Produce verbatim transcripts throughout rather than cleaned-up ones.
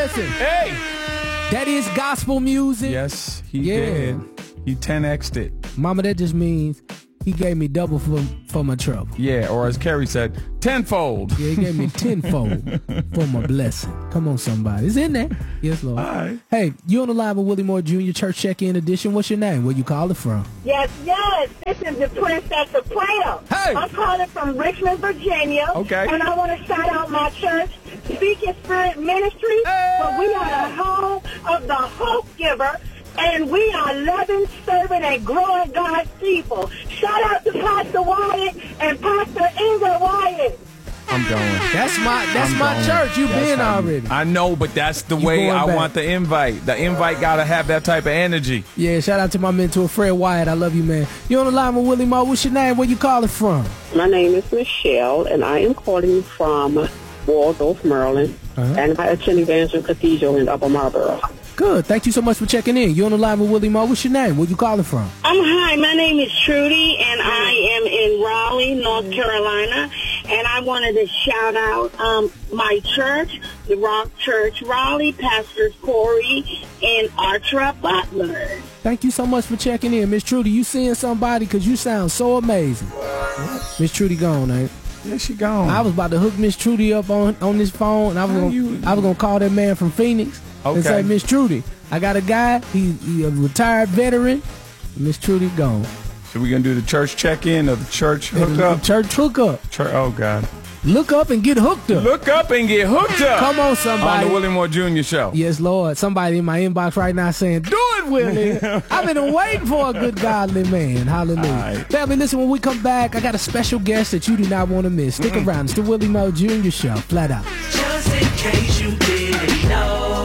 listen. Hey. That is gospel music. Yes, he yeah. did. He ten X'd it. Mama, that just means he gave me double for, for my trouble. Yeah, or as Kerry said, tenfold. Yeah, he gave me tenfold for my blessing. Come on, somebody. It's in there. Yes, Lord. All right. Hey, you on the line with Willie Moore Junior Church Check-In Edition. What's your name? Where you call it from? Yes, yes. This is the Princess Soprano. Hey. I'm calling from Richmond, Virginia. Okay. And I want to shout out my church, Speaking Spirit Ministry. Hey. Where we are the home of the Hope Giver. And we are loving, serving, and growing God's people. Shout out to Pastor Wyatt and Pastor Ingrid Wyatt. I'm going. That's my that's I'm my going. church. You've That's been how you- already. I know, but that's the You way going I back. want the invite. The invite got to have that type of energy. Yeah, shout out to my mentor, Fred Wyatt. I love you, man. You on the line with Willie Moore. What's your name? Where you calling from? My name is Michelle, and I am calling from Waldorf, Maryland, Uh-huh. and I attend Evangeline Cathedral in Upper Marlboro. Good. Thank you so much for checking in. You on the line with Willie Moore. What's your name? Where you calling from? Um, hi, my name is Trudy, and I am in Raleigh, North Carolina, and I wanted to shout out um, my church, the Rock Church Raleigh, Pastors Corey and Artra Butler. Thank you so much for checking in. Miss Trudy, you seeing somebody? Because you sound so amazing. Miss Trudy gone, ain't Yeah, she gone. I was about to hook Miss Trudy up on, on this phone, and I was How gonna you- I was gonna call that man from Phoenix and Okay. say, Miss Trudy, I got a guy. He, he a retired veteran. Miss Trudy gone. So we going to do the church check-in or the church hookup? Church hookup. Church, oh, God. Look up and get hooked up. Look up and get hooked up. Come on, somebody. On the Willie Moore Junior Show. Yes, Lord. Somebody in my inbox right now saying, do it, Willie. I've been waiting for a good godly man. Hallelujah. Right. Family, listen, when we come back, I got a special guest that you do not want to miss. Stick Mm-mm. around. It's the Willie Moore Junior Show. Flat out. Just in case you didn't know,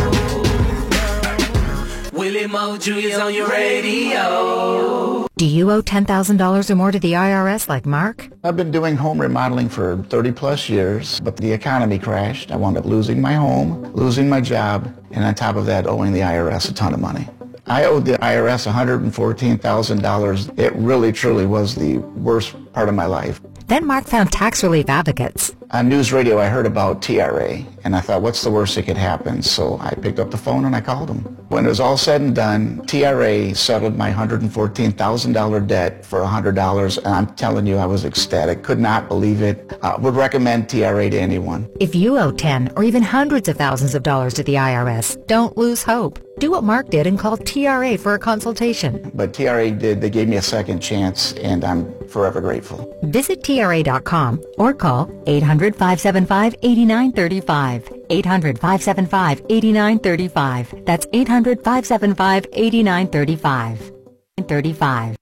Willie Moore Junior's on your radio. Do you owe ten thousand dollars or more to the I R S like Mark? I've been doing home remodeling for thirty plus years, but the economy crashed. I wound up losing my home, losing my job, and on top of that, owing the I R S a ton of money. I owed the I R S one hundred fourteen thousand dollars. It really, truly was the worst part of my life. Then Mark found tax relief advocates. On news radio, I heard about T R A, and I thought, what's the worst that could happen? So I picked up the phone and I called them. When it was all said and done, T R A settled my one hundred fourteen thousand dollars debt for one hundred dollars, and I'm telling you, I was ecstatic. Could not believe it. Uh, would recommend T R A to anyone. If you owe ten or even hundreds of thousands of dollars to the I R S, don't lose hope. Do what Mark did and call T R A for a consultation. But T R A did. They gave me a second chance, and I'm forever grateful. Visit T R A dot com or call eight hundred, five seven five, eight nine three five. eight hundred, five seven five, eight nine three five. That's eight hundred, five seven five, eight nine three five. thirty-five.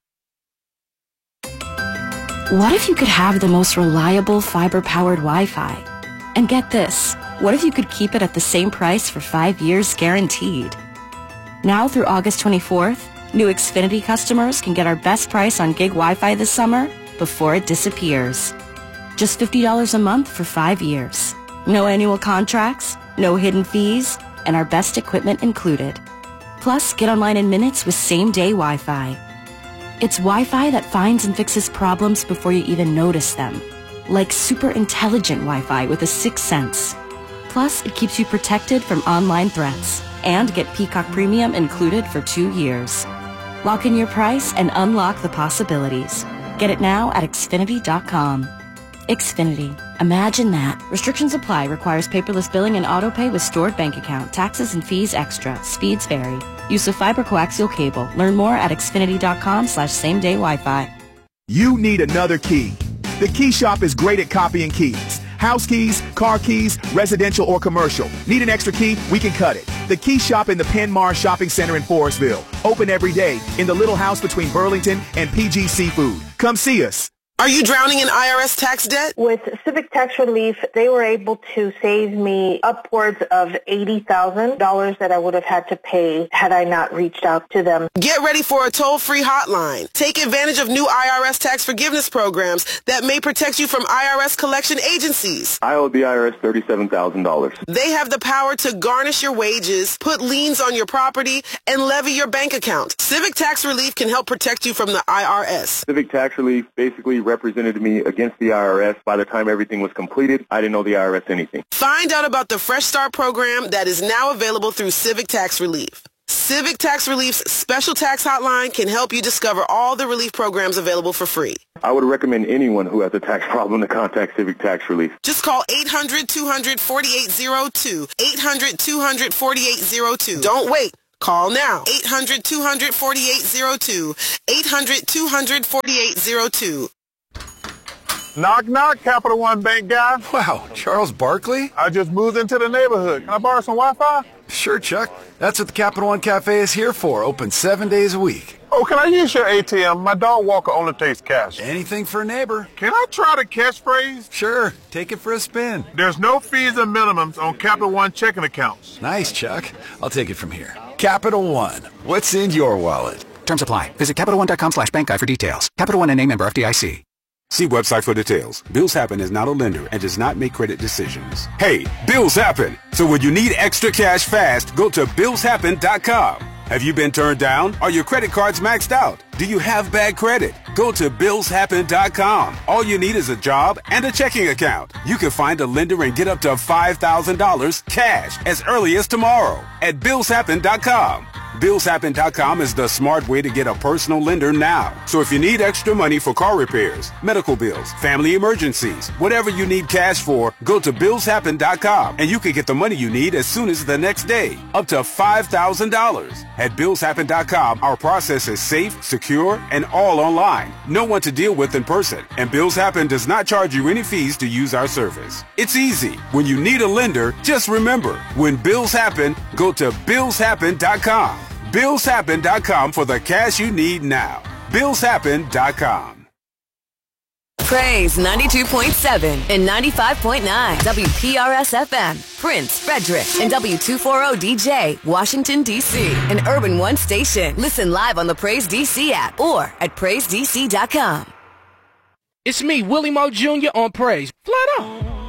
What if you could have the most reliable fiber-powered Wi-Fi? And get this, what if you could keep it at the same price for five years guaranteed? Now through August twenty-fourth, new Xfinity customers can get our best price on gig Wi-Fi this summer before it disappears. Just fifty dollars a month for five years. No annual contracts, no hidden fees, and our best equipment included. Plus, get online in minutes with same-day Wi-Fi. It's Wi-Fi that finds and fixes problems before you even notice them. Like super intelligent Wi-Fi with a sixth sense. Plus, it keeps you protected from online threats. And get Peacock Premium included for two years. Lock in your price and unlock the possibilities. Get it now at Xfinity dot com. Xfinity. Imagine that. Restrictions apply. Requires paperless billing and autopay with stored bank account. Taxes and fees extra. Speeds vary. Use of fiber coaxial cable. Learn more at Xfinity dot com slash same day Wi-Fi. You need another key. The Key Shop is great at copying keys. House keys, car keys, residential or commercial. Need an extra key? We can cut it. The Key Shop in the Penmar Shopping Center in Forestville. Open every day in the little house between Burlington and P G Seafood. Come see us. Are you drowning in I R S tax debt? With Civic Tax Relief, they were able to save me upwards of eighty thousand dollars that I would have had to pay had I not reached out to them. Get ready for a toll-free hotline. Take advantage of new I R S tax forgiveness programs that may protect you from I R S collection agencies. I owe the I R S thirty-seven thousand dollars. They have the power to garnish your wages, put liens on your property, and levy your bank account. Civic Tax Relief can help protect you from the I R S. Civic Tax Relief basically represented me against the I R S. By the time everything was completed, I didn't know the I R S anything. Find out about the Fresh Start program that is now available through Civic Tax Relief. Civic Tax Relief's special tax hotline can help you discover all the relief programs available for free. I would recommend anyone who has a tax problem to contact Civic Tax Relief. Just call eight hundred, two hundred, forty-eight oh two. eight hundred, two hundred, forty-eight oh two. Don't wait. Call now. eight hundred, two hundred, forty-eight oh two. eight hundred, two hundred, forty-eight oh two. Knock, knock, Capital One Bank guy. Wow, Charles Barkley? I just moved into the neighborhood. Can I borrow some Wi-Fi? Sure, Chuck. That's what the Capital One Cafe is here for. Open seven days a week. Oh, can I use your A T M? My dog walker only takes cash. Anything for a neighbor. Can I try the catchphrase? Sure. Take it for a spin. There's no fees and minimums on Capital One checking accounts. Nice, Chuck. I'll take it from here. Capital One. What's in your wallet? Terms apply. Visit Capital One dot com slash bank guide for details. Capital One and a member F D I C. See website for details. Bills Happen is not a lender and does not make credit decisions. Hey, bills happen. So when you need extra cash fast, go to bills happen dot com. Have you been turned down? Are your credit cards maxed out? Do you have bad credit? Go to bills happen dot com. All you need is a job and a checking account. You can find a lender and get up to five thousand dollars cash as early as tomorrow at bills happen dot com. bills happen dot com is the smart way to get a personal lender now. So if you need extra money for car repairs, medical bills, family emergencies, whatever you need cash for, go to bills happen dot com and you can get the money you need as soon as the next day, up to five thousand dollars. At bills happen dot com, our process is safe, secure, and all online. No one to deal with in person, and Bills Happen does not charge you any fees to use our service. It's easy. When you need a lender, just remember, when bills happen, go to bills happen dot com. bills happen dot com for the cash you need now. bills happen dot com. Praise ninety-two point seven and ninety-five point nine W P R S F M, Prince, Frederick, and W two forty D J, Washington, D C, an Urban One station. Listen live on the Praise D C app or at praise d c dot com. It's me, Willie Moe Junior on Praise. Flat on.